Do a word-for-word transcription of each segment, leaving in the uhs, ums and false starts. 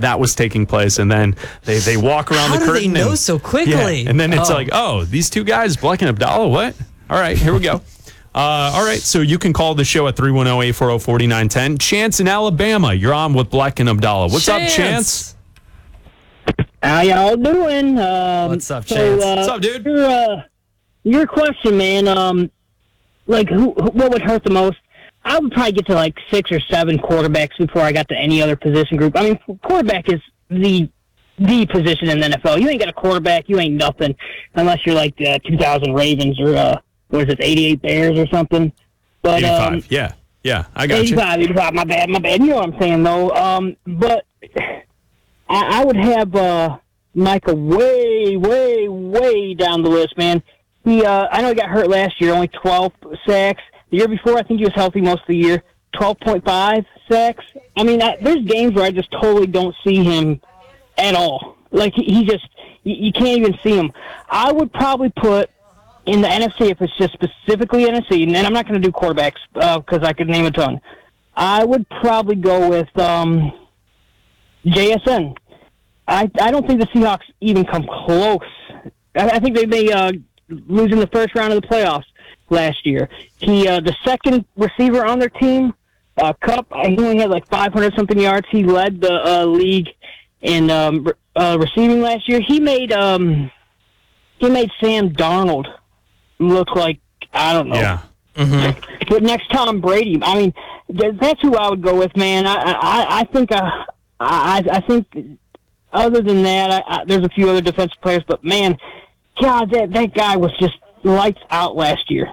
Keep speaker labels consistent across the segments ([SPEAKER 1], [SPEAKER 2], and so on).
[SPEAKER 1] that was taking place, and then they, they walk around
[SPEAKER 2] How
[SPEAKER 1] the
[SPEAKER 2] do
[SPEAKER 1] curtain.
[SPEAKER 2] they know
[SPEAKER 1] and,
[SPEAKER 2] so quickly?
[SPEAKER 1] Yeah, and then it's
[SPEAKER 2] Oh.
[SPEAKER 1] like, oh, these two guys, Bleck and Abdallah, what? All right, here we go. Uh, all right, so you can call the show at three one zero, eight four zero, four nine one zero. Chance in Alabama, you're on with Bleck and Abdallah. What's
[SPEAKER 2] Chance.
[SPEAKER 1] up, Chance?
[SPEAKER 3] How y'all doing? Um,
[SPEAKER 2] What's up,
[SPEAKER 3] so,
[SPEAKER 2] Chance?
[SPEAKER 3] uh,
[SPEAKER 1] What's up, dude?
[SPEAKER 3] Your, uh, your question, man. Um, like, who, who? What would hurt the most? I would probably get to like six or seven quarterbacks before I got to any other position group. I mean, quarterback is the the position in the N F L. You ain't got a quarterback, you ain't nothing unless you're like the two thousand Ravens or uh, what is it, eighty-eight Bears or something. But
[SPEAKER 1] eighty-five,
[SPEAKER 3] um,
[SPEAKER 1] yeah. Yeah, I got you.
[SPEAKER 3] eighty-five, eighty-five, my bad, my bad. You know what I'm saying, though. Um, but I, I would have uh, Micah way, way, way down the list, man. He, uh, I know he got hurt last year, only twelve sacks. The year before, I think he was healthy most of the year, twelve point five sacks. I mean, I, there's games where I just totally don't see him at all. Like, he, he just, you, you can't even see him. I would probably put in the N F C, if it's just specifically N F C, and I'm not going to do quarterbacks because uh, I could name a ton, I would probably go with um, J S N. I, I don't think the Seahawks even come close. I, I think they may uh, lose in the first round of the playoffs last year. He, uh, the second receiver on their team, uh, Cup, he only had like five hundred something yards. He led the uh, league in um, re- uh, receiving last year. He made um, he made Sam Darnold look like, I don't know.
[SPEAKER 1] Yeah.
[SPEAKER 2] Mm-hmm.
[SPEAKER 3] But next Tom Brady, I mean, th- that's who I would go with, man. I I, I think uh, I I think other than that, I, I, there's a few other defensive players, but man, God, that that guy was just lights out last year.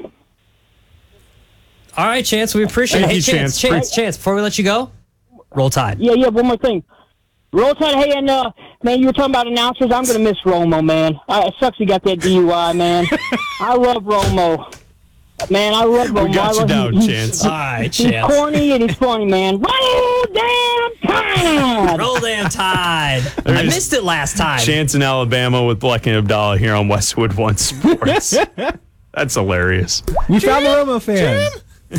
[SPEAKER 2] All right, Chance, we appreciate it.
[SPEAKER 1] Thank
[SPEAKER 2] Hey,
[SPEAKER 1] you,
[SPEAKER 2] Chance,
[SPEAKER 1] Chance.
[SPEAKER 2] Chance, Chance, before we let you go, roll Tide.
[SPEAKER 3] Yeah, yeah. One more thing. Roll Tide. Hey, and uh, man, you were talking about announcers. I'm gonna miss Romo, man. Uh, it sucks he got that D U I, man. I love Romo. Man, I love Romo.
[SPEAKER 1] We got
[SPEAKER 3] I
[SPEAKER 1] you
[SPEAKER 3] love,
[SPEAKER 1] down,
[SPEAKER 3] he,
[SPEAKER 1] Chance.
[SPEAKER 2] All right,
[SPEAKER 3] He's
[SPEAKER 2] Chance.
[SPEAKER 3] corny and he's funny, man. Roll damn Tide.
[SPEAKER 2] Roll damn Tide. I
[SPEAKER 1] There's-
[SPEAKER 2] missed it last time.
[SPEAKER 1] Chance in Alabama with Bleck and Abdallah here on Westwood One Sports. That's hilarious.
[SPEAKER 4] You found the Romo fan.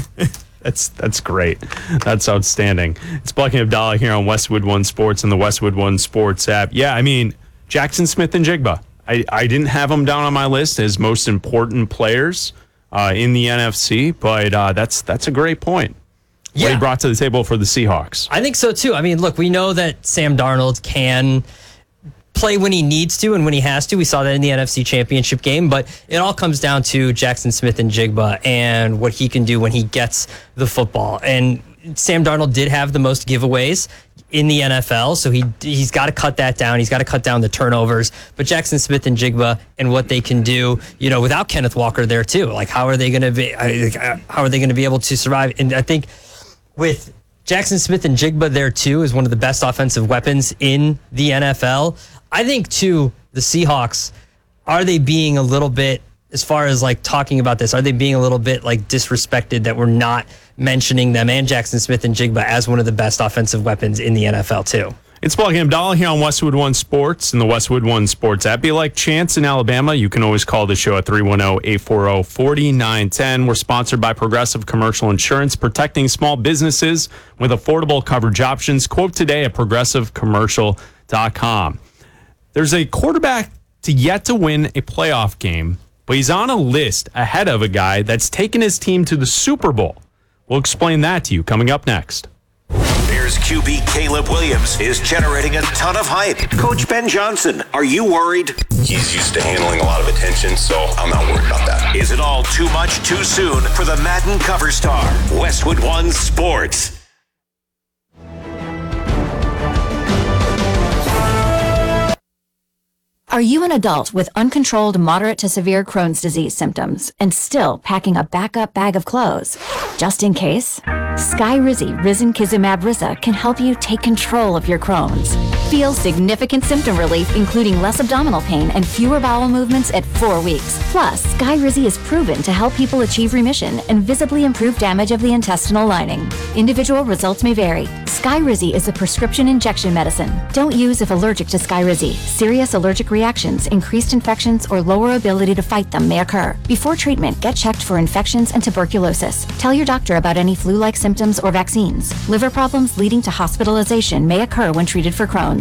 [SPEAKER 1] That's that's great. That's outstanding. It's Bleck and Abdallah here on Westwood One Sports and the Westwood One Sports app. Yeah, I mean, Jackson Smith and Jigba. I, I didn't have them down on my list as most important players uh, in the N F C, but uh, that's that's a great point. What
[SPEAKER 2] Yeah.
[SPEAKER 1] he brought to the table for the Seahawks.
[SPEAKER 2] I think so, too. I mean, look, we know that Sam Darnold can play when he needs to and when he has to. We saw that in the N F C Championship game, but it all comes down to Jackson Smith and Jigba and what he can do when he gets the football. And Sam Darnold did have the most giveaways in the N F L, so he he's got to cut that down. He's got to cut down the turnovers. But Jackson Smith and Jigba and what they can do, you know, without Kenneth Walker there too. Like, how are they going to be? How are they going to be able to survive? And I think with Jackson Smith and Jigba there too is one of the best offensive weapons in the N F L. I think too, the Seahawks, are they being a little bit, as far as like talking about this, are they being a little bit like disrespected that we're not mentioning them and Jackson Smith and Jigba as one of the best offensive weapons in the N F L too?
[SPEAKER 1] It's Bleck and Abdallah here on Westwood One Sports and the Westwood One Sports app. Be like Chance in Alabama. You can always call the show at three one zero, eight four zero, four nine one zero. We're sponsored by Progressive Commercial Insurance, protecting small businesses with affordable coverage options. Quote today at progressive commercial dot com. There's a quarterback to yet to win a playoff game, but he's on a list ahead of a guy that's taken his team to the Super Bowl. We'll explain that to you coming up next.
[SPEAKER 5] Bears Q B Caleb Williams is generating a ton of hype. Coach Ben Johnson, are you worried?
[SPEAKER 6] He's used to handling a lot of attention, so I'm not worried about that.
[SPEAKER 5] Is it all too much too soon for the Madden cover star? Westwood One Sports.
[SPEAKER 7] Are you an adult with uncontrolled moderate to severe Crohn's disease symptoms and still packing a backup bag of clothes? Just in case? Skyrizi Risankizumab Riza can help you take control of your Crohn's. Feel significant symptom relief, including less abdominal pain and fewer bowel movements at four weeks. Plus, Skyrizi is proven to help people achieve remission and visibly improve damage of the intestinal lining. Individual results may vary. Skyrizi is a prescription injection medicine. Don't use if allergic to Skyrizi. Serious allergic reactions, increased infections, or lower ability to fight them may occur. Before treatment, get checked for infections and tuberculosis. Tell your doctor about any flu-like symptoms or vaccines. Liver problems leading to hospitalization may occur when treated for Crohn's.